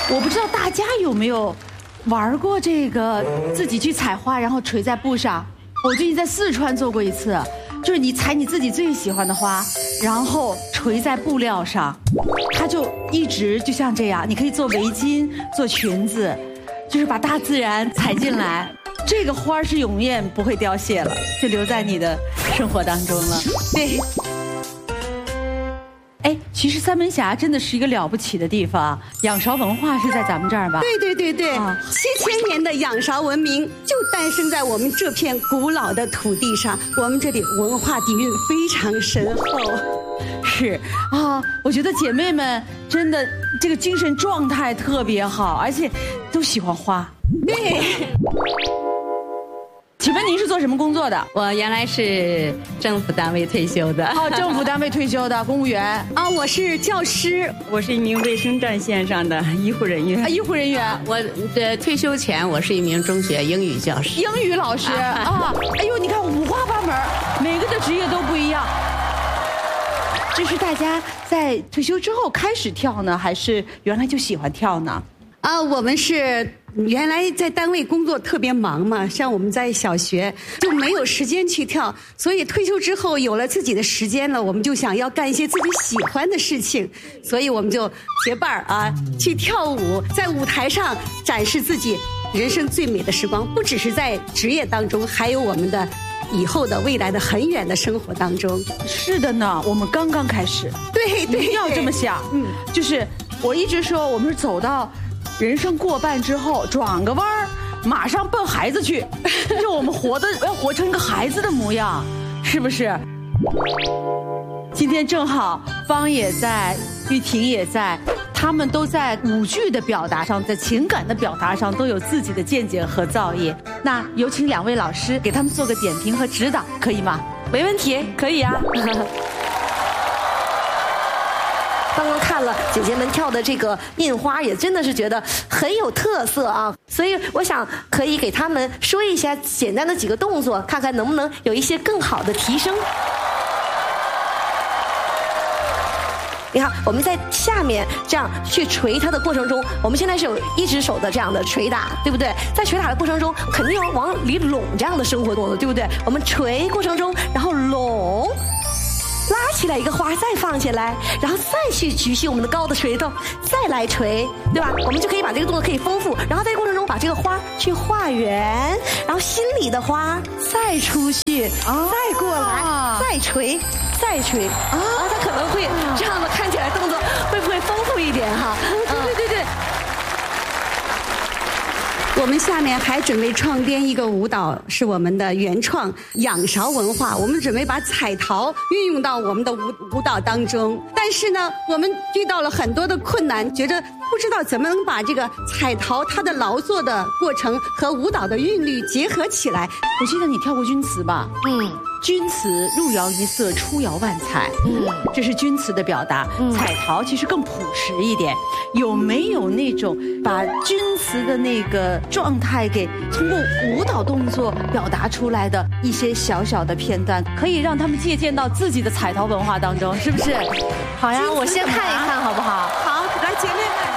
我不知道大家有没有玩过这个自己去采花，然后垂在布上。我最近在四川做过一次，就是你采你自己最喜欢的花，然后垂在布料上，它就一直就像这样，你可以做围巾、做裙子，就是把大自然采进来。这个花是永远不会凋谢了，就留在你的生活当中了。 对。 哎，其实三门峡真的是一个了不起的地方，仰韶文化是在咱们这儿吧？ 对，7000年的仰韶文明就诞生在我们这片古老的土地上，我们这里文化底蕴非常深厚。 是啊，我觉得姐妹们真的这个精神状态特别好，而且都喜欢花。 对。 请问您是做什么工作的？ 我原来是政府单位退休的。 哦，政府单位退休的公务员。 啊，我是教师， 我是一名卫生战线上的医护人员。 医护人员。 我退休前我是一名中学英语教师。 英语老师啊！哎呦，你看五花八门，每个的职业都不一样。这是大家在退休之后开始跳呢，还是原来就喜欢跳呢？ 啊，我们是原来在单位工作特别忙嘛，像我们在小学就没有时间去跳，所以退休之后有了自己的时间了，我们就想要干一些自己喜欢的事情，所以我们就结伴儿啊去跳舞，在舞台上展示自己人生最美的时光，不只是在职业当中，还有我们的以后的未来的很远的生活当中。 是的呢，我们刚刚开始。 对， 一定要这么想。就是我一直说，我们是走到人生过半之后，转个弯儿，马上奔孩子去，就我们要活成一个孩子的模样，是不是？今天正好方也在，玉婷也在，他们都在舞剧的表达上，在情感的表达上都有自己的见解和造诣。那有请两位老师给他们做个点评和指导，可以吗？ 没问题，可以啊。刚刚看了姐姐们跳的这个印花，也真的是觉得很有特色啊，所以我想可以给他们说一下简单的几个动作，看看能不能有一些更好的提升。你看，我们在下面这样去捶它的过程中，我们现在是有一只手的这样的捶打，对不对？在捶打的过程中，肯定要往里拢这样的生活动作，对不对？我们捶过程中，然后拢。拉起来一个花，再放下来，然后再去举起我们的高的锤头，再来锤，对吧？我们就可以把这个动作可以丰富，然后在过程中把这个花去画圆，然后心里的花再出去，再过来，再锤，再锤，它可能会这样的看起来动作会不会丰富一点哈？ 对。 我们下面还准备创编一个舞蹈，是我们的原创仰韶文化。我们准备把彩陶运用到我们的舞蹈当中，但是呢，我们遇到了很多的困难，觉着不知道怎么能把这个彩陶它的劳作的过程和舞蹈的韵律结合起来。 我记得你跳过军词吧？军词入摇一色，出摇万彩。这是军词的表达。彩陶其实更朴实一点。有没有那种把军词的那个状态给通过舞蹈动作表达出来的一些小小的片段，可以让他们借鉴到自己的彩陶文化当中，是不是？好呀，我先看一看好不好？ 好，来姐妹们。